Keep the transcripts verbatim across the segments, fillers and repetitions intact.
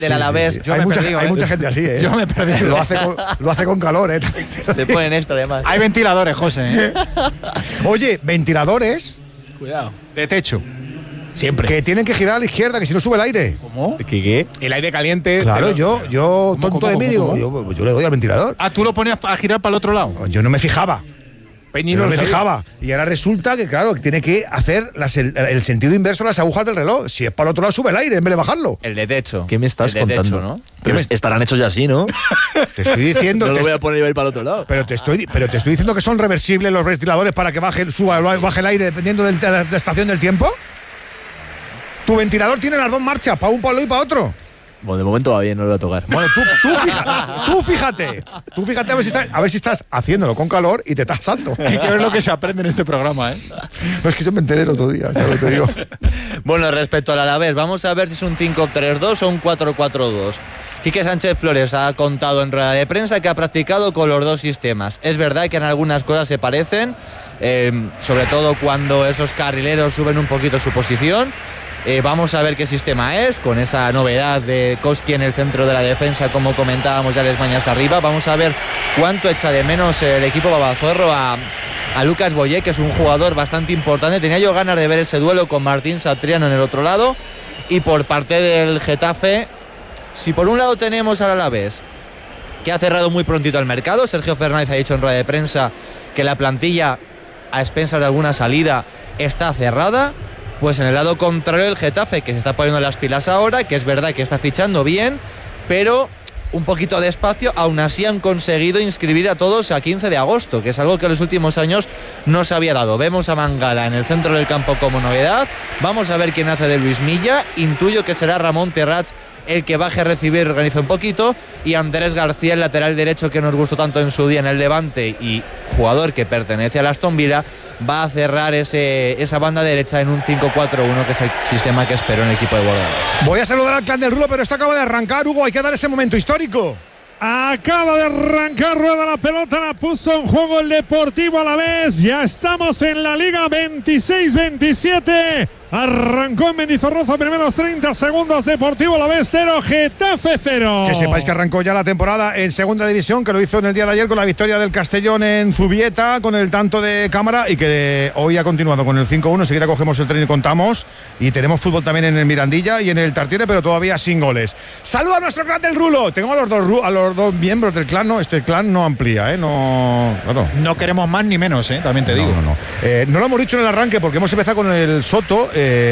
del sí, Alavés. Sí, sí. Yo hay me mucha, perdido, hay ¿eh? mucha gente así, ¿eh? Yo me he perdido. Lo hace con, lo hace con calor, ¿eh? Te ponen esto, además. Hay ventiladores, José, ¿eh? Oye, ventiladores. Cuidado. De techo. Siempre. Que tienen que girar a la izquierda, que si no sube el aire. ¿Cómo? ¿Qué, qué? El aire caliente. Claro, lo... yo, yo ¿Cómo, tonto cómo, de mí, cómo, digo, cómo? yo, yo le doy al ventilador. Ah, tú lo ponías a girar para el otro lado. Yo no me fijaba. Peñi Yo no no lo me sabía. fijaba. Y ahora resulta que, claro, que tiene que hacer las, el, el sentido inverso a las agujas del reloj. Si es para el otro lado, sube el aire en vez de bajarlo. El de techo. ¿Qué me estás el de contando? Techo, ¿no? Pero me- estarán hechos ya así, ¿no? Te estoy diciendo. No te lo voy a est- poner yo ahí para el otro lado. pero, te estoy, pero te estoy diciendo que son reversibles los ventiladores para que baje, suba, baje el aire dependiendo del- de la, de la estación del tiempo. Tu ventilador tiene las dos marchas, para un palo y para otro. Bueno, de momento va bien, no lo voy a tocar. Bueno, tú, tú, fija- tú fíjate. Tú fíjate a ver, si estás, a ver si estás haciéndolo con calor y te estás asando. Hay que ver lo que se aprende en este programa, ¿eh? No, es que yo me enteré el otro día, ya lo te digo. Bueno, respecto al Alavés, vamos a ver si es un cinco tres dos o un cuatro cuatro dos. Quique Sánchez Flores ha contado en rueda de prensa que ha practicado con los dos sistemas. Es verdad que en algunas cosas se parecen, eh, sobre todo cuando esos carrileros suben un poquito su posición. Eh, vamos a ver qué sistema es, con esa novedad de Koski en el centro de la defensa, como comentábamos ya desmañas arriba. Vamos a ver cuánto echa de menos el equipo babazorro a, a Lucas Boyé, que es un jugador bastante importante. Tenía yo ganas de ver ese duelo con Martín Satriano en el otro lado. Y por parte del Getafe, si por un lado tenemos al Alavés, que ha cerrado muy prontito el mercado, Sergio Fernández ha dicho en rueda de prensa que la plantilla, a expensas de alguna salida, está cerrada. Pues en el lado contrario el Getafe, que se está poniendo las pilas ahora, que es verdad que está fichando bien, pero un poquito despacio. Aún así han conseguido inscribir a todos a quince de agosto, que es algo que en los últimos años no se había dado. Vemos a Mangala en el centro del campo como novedad. Vamos a ver quién hace de Luis Milla. Intuyo que será Ramón Terrats el que baje a recibir, organiza un poquito, y Andrés García, el lateral derecho que nos gustó tanto en su día en el Levante y jugador que pertenece al Aston Villa, va a cerrar ese, esa banda derecha en un cinco cuatro uno, que es el sistema que espero en el equipo de Bordalás. Voy a saludar al clan del Rulo, pero esto acaba de arrancar, Hugo. Hay que dar ese momento histórico. Acaba de arrancar, rueda la pelota, la puso en juego el Deportivo Alavés. Ya estamos en la Liga veintiséis veintisiete. Arrancó en Mendizorroza, primeros treinta segundos, Deportivo Alavés cero, Getafe cero. Que sepáis que arrancó ya la temporada en segunda división, que lo hizo en el día de ayer con la victoria del Castellón en Zubieta, con el tanto de cámara, y que hoy ha continuado con el cinco uno. Enseguida cogemos el tren y contamos. Y tenemos fútbol también en el Mirandilla y en el Tartiere, pero todavía sin goles. Saluda a nuestro clan del Rulo. Tengo a los dos, a los dos miembros del clan. No, este clan no amplía, ¿eh? No, claro. No queremos más ni menos, ¿eh? También te No, digo. no, no. Eh, no lo hemos dicho en el arranque porque hemos empezado con el Soto,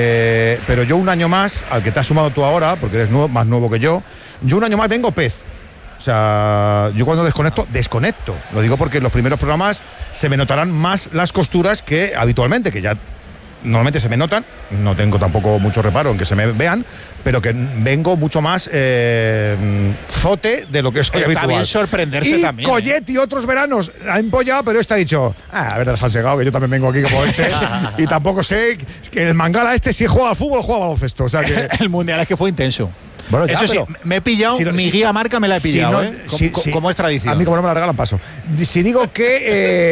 eh, pero yo un año más, al que te has sumado tú ahora, porque eres nuevo, más nuevo que yo, yo un año más tengo pez. O sea, yo cuando desconecto, desconecto. Lo digo porque en los primeros programas se me notarán más las costuras que habitualmente, que ya normalmente se me notan. No tengo tampoco mucho reparo en que se me vean, pero que vengo mucho más eh, zote de lo que soy Está habitual. bien sorprenderse y también, ¿eh? Collet y otros veranos ha empollado, pero este ha dicho, ah, a ver, las han llegado, que yo también vengo aquí como este. Y tampoco sé que el Mangala este, si juega al fútbol, juega al baloncesto. O sea que. El mundial es que fue intenso. Bueno, ya, Eso sí, pero me he pillado, si no- mi si- guía marca me la he si pillado, no- ¿eh? Co- si- co- si- como es tradición. A mí, como no me la regalan, paso. Si digo que.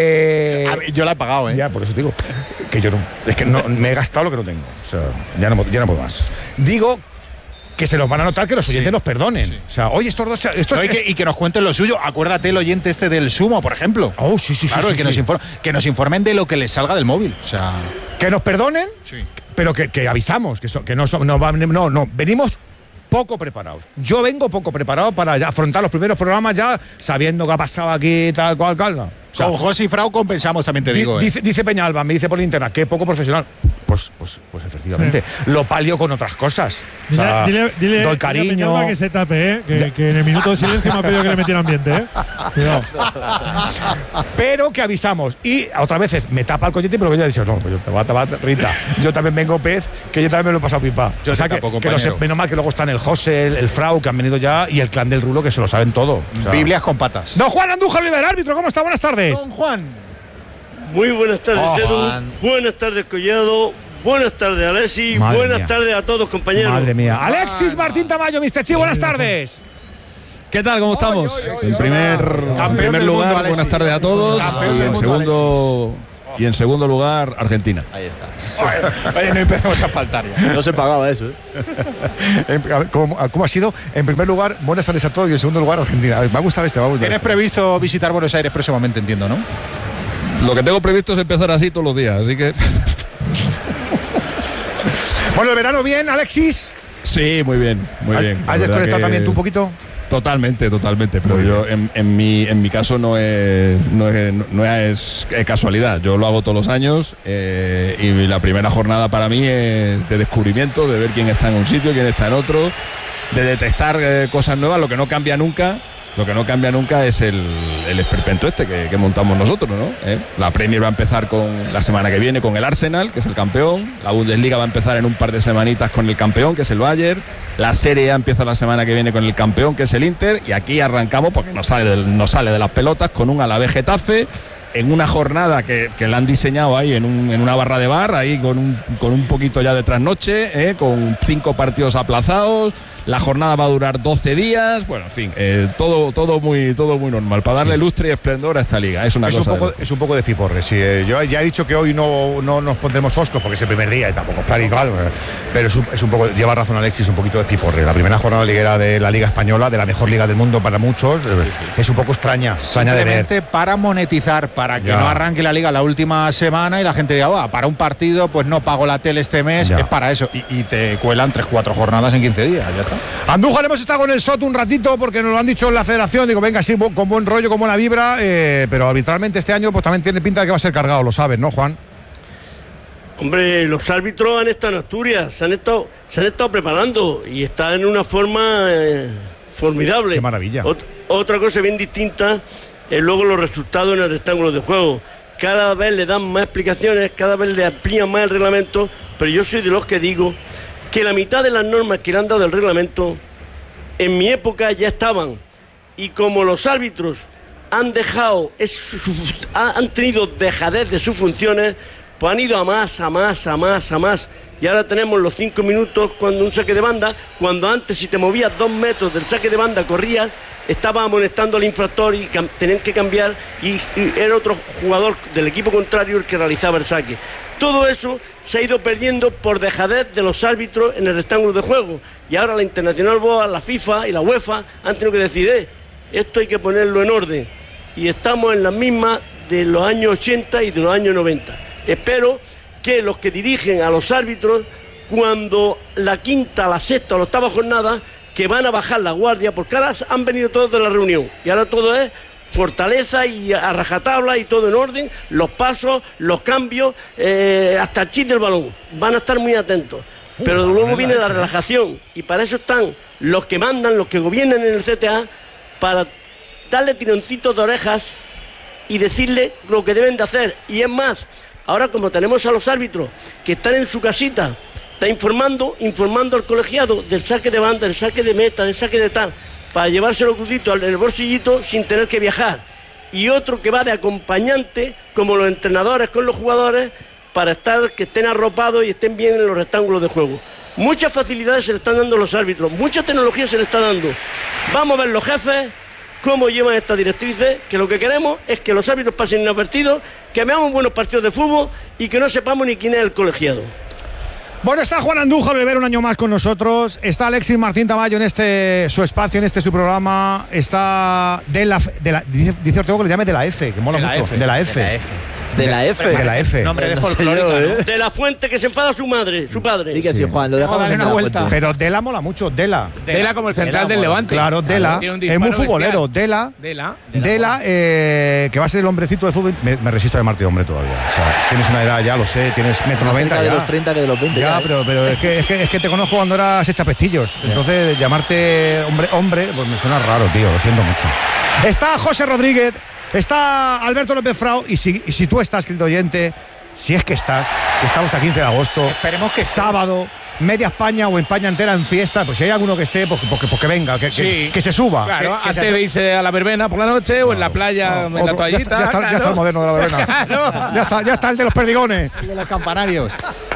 Eh, A ver, yo la he pagado, ¿eh? Ya, por eso digo que yo no. Es que no, me he gastado lo que no tengo. O sea, ya no, ya no puedo más. Digo que se los van a notar, que los oyentes Sí. nos perdonen. Sí. O sea, oye, estos dos. Esto No, es, y, que, y que nos cuenten lo suyo. Acuérdate el oyente este del Sumo, por ejemplo. Oh, sí, sí, Claro, sí. y sí, que, sí. Nos inform- que nos informen de lo que les salga del móvil. O sea, Que nos perdonen, sí. pero que, que avisamos, que, so- que no, so- no, va- no, no, venimos poco preparados. Yo vengo poco preparado para ya afrontar los primeros programas ya sabiendo qué ha pasado aquí, tal cual, calma. O sea, Con José y Frau compensamos, también te di- digo. ¿eh? dice, dice Peñalba, me dice por internet, que poco profesional. Pues, pues, pues efectivamente, lo palio con otras cosas. O sea, Dile, dile, dile, doy dile a cariño. Peñalba que se tape, ¿eh? Que, que en el minuto de silencio me ha pedido que le metiera ambiente, ¿eh? Cuidado. Pero que avisamos. Y otras veces me tapa el cochete, pero que yo he dicho, no, pues yo te va a tapar, Rita. Yo también vengo pez, que yo también me lo he pasado pipa. Yo o sea, te que, tapo, que no sé, compañero. menos mal que luego están el José, el, el Frau, que han venido ya, y el clan del Rulo, que se lo saben todo. O sea, Biblias con patas. Don Juan Andújar, líder árbitro, ¿cómo está? Buenas tardes. Don Juan. Muy buenas tardes, Oh, Edu. Juan. Buenas tardes, Collado. Buenas tardes, Alessi. Madre Buenas mía. tardes a todos, compañeros. Madre mía. Alexis Martín Tamayo, mister Chi, buenas tardes. ¿Qué tal? ¿Cómo estamos? oy, oy, En oy. primer, en Campeón primer del lugar, mundo, Alexis. buenas tardes a todos. Campeón Y del en mundo, segundo, y en segundo lugar Argentina. Ahí está. Oye, no empezamos a faltar ya. No se pagaba eso, ¿eh? En- a ver, ¿Cómo, cómo ha sido? En primer lugar, buenas tardes a todos y en segundo lugar, Argentina. A ver, me ha gustado este, me ha gustado Tienes este. previsto visitar Buenos Aires próximamente, entiendo, ¿no? Lo que tengo previsto es empezar así todos los días, así que Bueno, el verano bien, Alexis. sí, muy bien, muy bien. La ¿Has verdad desconectado que- también tú un poquito? Totalmente, totalmente. Pero yo, en, en mi, en mi caso, no es, no es, no es casualidad. Yo lo hago todos los años eh, y la primera jornada para mí es de descubrimiento, de ver quién está en un sitio, quién está en otro, de detectar eh, cosas nuevas. Lo que no cambia nunca, lo que no cambia nunca es el, el esperpento este que, que montamos nosotros, ¿no? ¿Eh? La Premier va a empezar con la semana que viene con el Arsenal, que es el campeón. La Bundesliga va a empezar en un par de semanitas con el campeón, que es el Bayern. La Serie A empieza la semana que viene con el campeón, que es el Inter. Y aquí arrancamos, porque nos sale, del- nos sale de las pelotas, con un Alavés Getafe, en una jornada que, que la han diseñado ahí en, un- en una barra de bar, ahí con un, con un poquito ya de trasnoche, ¿eh? Con cinco partidos aplazados. La jornada va a durar doce días. Bueno, en fin, eh, todo, todo, muy, todo muy normal. Para darle lustre y esplendor a esta liga. Es una Es un, cosa. de poco, locos. es un poco de piporre. Sí, eh, yo ya he dicho que hoy no, no nos pondremos oscos porque es el primer día y tampoco es plan igual, eh, pero es un, es un poco, lleva razón Alexis, un poquito de piporre. La primera jornada liguera de la Liga Española, de la mejor liga del mundo para muchos, eh, es un poco extraña, extraña de ver. Simplemente para monetizar, para que Ya. no arranque la liga la última semana y la gente diga, "Buah, para un partido, pues no pago la tele este mes", Ya. es para eso. Y, y te cuelan tres, cuatro jornadas en quince días, ya está. Andújar, hemos estado con el Soto un ratito porque nos lo han dicho en la federación. Digo, venga, sí, bu- con buen rollo, con buena vibra, eh, pero arbitralmente este año pues también tiene pinta de que va a ser cargado, lo sabes, ¿no, Juan? Hombre, los árbitros han estado en Asturias, se han estado, se han estado preparando y están en una forma eh, formidable. Qué maravilla. Ot- otra cosa bien distinta es luego los resultados en el rectángulo de juego. Cada vez le dan más explicaciones, cada vez le amplían más el reglamento, pero yo soy de los que digo que la mitad de las normas que le han dado el reglamento en mi época ya estaban, y como los árbitros han dejado, es su- su- ha- han tenido dejadez de sus funciones, pues han ido a más, a más, a más, a más. Y ahora tenemos los cinco minutos cuando un saque de banda, cuando antes si te movías dos metros del saque de banda corrías, estaba amonestando al infractor y cam- tenían que cambiar y, y era otro jugador del equipo contrario el que realizaba el saque. Todo eso se ha ido perdiendo por dejadez de los árbitros en el rectángulo de juego. Y ahora la Internacional B O A, la FIFA y la UEFA han tenido que decir, eh, esto hay que ponerlo en orden. Y estamos en las mismas de los años ochenta y de los años noventa. Espero que los que dirigen a los árbitros, cuando la quinta, la sexta o la octava jornada, que van a bajar la guardia, porque ahora han venido todos de la reunión y ahora todo es fortaleza y a rajatabla y todo en orden, los pasos, los cambios, eh, hasta el chip del balón. Van a estar muy atentos. Pero luego viene la relajación y para eso están los que mandan, los que gobiernan en el C T A, para darle tironcitos de orejas y decirle lo que deben de hacer. Y es más, ahora como tenemos a los árbitros que están en su casita, está informando, informando al colegiado del saque de banda, del saque de meta, del saque de tal, para llevárselo crudito en el bolsillito sin tener que viajar. Y otro que va de acompañante, como los entrenadores con los jugadores, para estar, que estén arropados y estén bien en los rectángulos de juego. Muchas facilidades se le están dando a los árbitros, mucha tecnología se le está dando. Vamos a ver los jefes cómo llevan estas directrices, que lo que queremos es que los árbitros pasen inadvertidos, que veamos buenos partidos de fútbol y que no sepamos ni quién es el colegiado. Bueno, está Juan Andújar Beber un año más con nosotros. Está Alexis Martín Tamayo en este su espacio, en este su programa. Está de la, de la dice, dice Ortego que le llame de la F, que mola De la mucho. F. De la F. De la F. De la F. De la F. Nombre de No sé folclórica, yo, ¿no? ¿eh? De la fuente que se enfada su madre, su padre. Di que sí, Juan, lo dejamos Vamos a darle en una la vuelta. fuente. Pero Dela mola mucho, Dela. Dela como el central del Levante. Claro, Dela. Tiene un Es muy disparo futbolero. bestial. Dela. Dela. Dela, eh, que va a ser el hombrecito del fútbol. Me, me resisto a llamarte hombre todavía. O sea, tienes una edad, ya lo sé, tienes metro Más noventa cerca ya. de los treinta que de los veinte. Ya, ya, ¿eh? pero, pero es, que, es, que, es que te conozco cuando eras hecha pestillos. Entonces, llamarte hombre, hombre, pues me suena raro, tío, lo siento mucho. Está José Rodríguez, está Alberto López Frau, y si, y si tú estás, querido oyente, si es que estás, que estamos a quince de agosto, Esperemos que sábado, media España o España entera en fiesta, pues si hay alguno que esté, pues, pues, que- pues que venga, que, Sí. que, que se suba. Claro, que, que se antes de irse a la verbena por la noche o en la playa, en la Otro- ya, toallita. está, ya, está, ya está el moderno de la verbena. ya, está, ya está el de los perdigones. Y de los campanarios.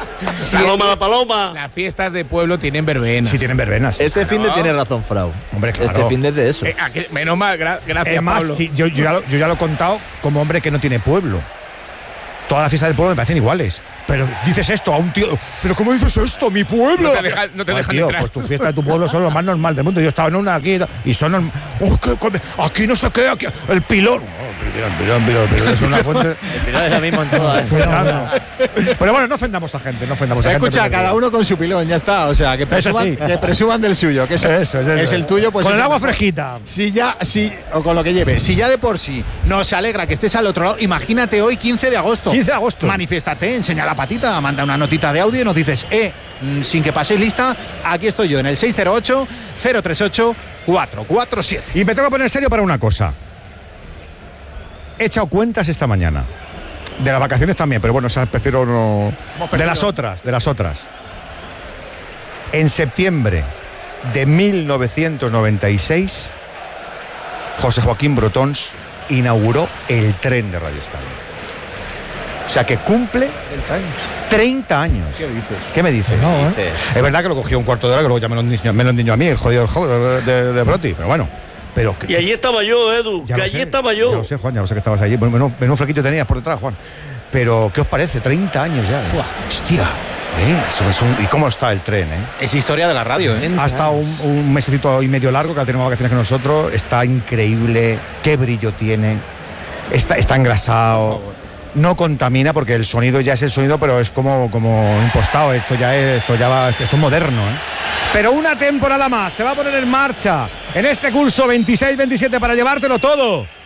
Paloma la paloma. Las fiestas de pueblo tienen verbena. Si tienen verbenas. Este fin de Claro. tiene razón, Frau. Hombre, claro. Este fin de es de eso. Eh, ¿a qué? Menos mal, gra- gracias, Es más, Pablo. sí, yo, yo, ya lo, yo ya lo he contado como hombre que no tiene pueblo. todas las fiestas del pueblo me parecen iguales. Pero dices esto a un tío. ¿Pero cómo dices esto? ¡Mi pueblo! No te dejan, no te Ay, dejan tío, entrar. pues tu fiesta de tu pueblo son lo más normal del mundo. Yo estaba en una aquí y son norm- oh, qué- qué- aquí no se queda, aquí, el pilón. Oh, pilón, pilón, pilón, pilón, es una fuente. Pero es lo mismo en todas. Pero bueno, no ofendamos a gente, no ofendamos a gente. Escucha, cada uno con su pilón, ya está. O sea, que presuman, sí. que presuman del suyo, que es, Eso, eso, es eso. el tuyo, pues con es el agua mejor. fresquita. Si ya, si, o con lo que lleve, si ya de por sí nos alegra que estés al otro lado, imagínate hoy quince de agosto. quince de agosto. Manifiéstate, enseña la patita, manda una notita de audio y nos dices, eh, mm, sin que paséis lista, aquí estoy yo en el seis cero ocho, cero tres ocho, cuatro cuatro siete. Y me tengo que poner serio para una cosa. He echado cuentas esta mañana. De las vacaciones también, pero bueno, esas prefiero no. De las otras, de las otras. En septiembre de mil novecientos noventa y seis, José Joaquín Brotons inauguró el tren de Radio Estadio. O sea que cumple treinta años. ¿Qué dices? ¿Qué me dices? No, ¿eh? Es verdad que lo cogió un cuarto de hora, que luego ya me lo endiñó, me lo endiñó a mí, el jodido de, de, de Broti, pero bueno. Pero que, Y allí estaba yo, Edu, ya que lo allí sé, estaba Ya yo. lo sé, Juan, ya lo sé que estabas allí. Bueno, menudo, menudo flequito tenías por detrás, Juan. Pero, ¿qué os parece? treinta años ya. ¿eh? Hostia. ¿eh? Eso es un- ¿Y cómo está el tren, eh? Es historia de la radio, ¿eh? Ha estado un, un mesecito y medio largo, que ha tenido más vacaciones que nosotros. Está increíble. Qué brillo tiene. Está, está engrasado. No contamina porque el sonido ya es el sonido, pero es como, como impostado. Esto ya es, esto ya va, esto es moderno, ¿eh? Pero una temporada más se va a poner en marcha en este curso veintiséis veintisiete para llevártelo todo.